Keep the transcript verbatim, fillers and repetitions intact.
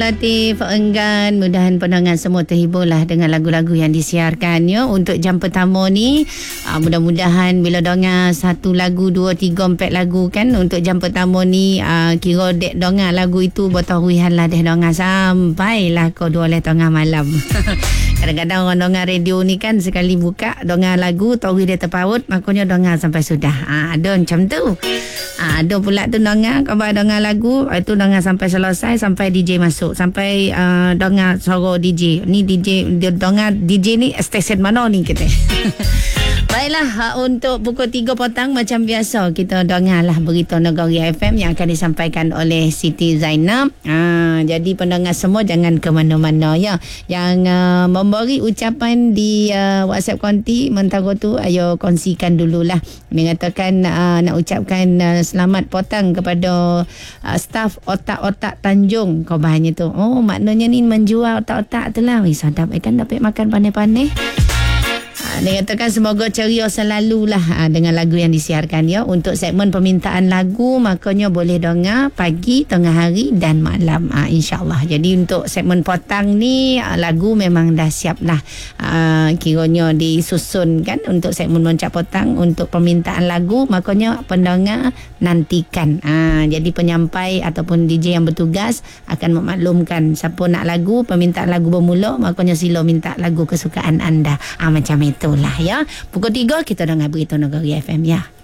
Latif, Enggan, mudahan pendengar semua terhiburlah dengan lagu-lagu yang disiarkan ya. Untuk jam pertama ni, uh, mudah-mudahan bila dengar satu lagu, dua, tiga, empat lagu kan, untuk jam pertama ni uh, kira dek dengar lagu itu bertahuihan lah dek dengar sampailah kau dua le tengah malam. Kadang-kadang orang dengar radio ni kan sekali buka dengar lagu tahu dia terpaut, makanya dengar sampai sudah. Ha, ada macam tu. Ha, ada pula tu dengar khabar dengar lagu itu dengar sampai selesai, sampai D J masuk, sampai uh, dengar suara D J. Ni D J dia dengar D J ni stesen mana ni kita. Baiklah, untuk pukul tiga petang macam biasa kita dengarlah berita Negeri F M yang akan disampaikan oleh Siti Zainab. Ha, jadi pendengar semua jangan ke mana-mana ya. Yang uh, memberi ucapan di uh, WhatsApp konti mentara tu ayo kongsikan dululah. Mengatakan uh, nak ucapkan uh, selamat petang kepada uh, staf otak-otak Tanjung. Kau bahannya tu. Oh, maknanya ni menjual otak-otak tu lah. Wih, sedap kan dapat makan pandai-pandai. Dia katakan semoga ceria selalulah ha, dengan lagu yang disiarkan ya. Untuk segmen permintaan lagu makanya boleh dengar pagi, tengah hari dan malam ha, insyaAllah. Jadi untuk segmen petang ni ha, lagu memang dah siap lah ha, kiranya disusun kan untuk segmen Moncak Petang. Untuk permintaan lagu makanya pendengar nantikan ha, jadi penyampai ataupun D J yang bertugas akan memaklumkan siapa nak lagu, permintaan lagu bermula, makanya sila minta lagu kesukaan anda ha, macam itu lah ya. Pukul tiga kita dengar berita Negeri F M ya.